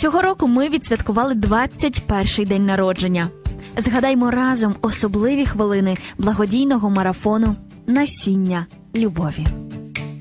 Цього року ми відсвяткували 21-й день народження. Згадаймо разом особливі хвилини благодійного марафону «Насіння любові».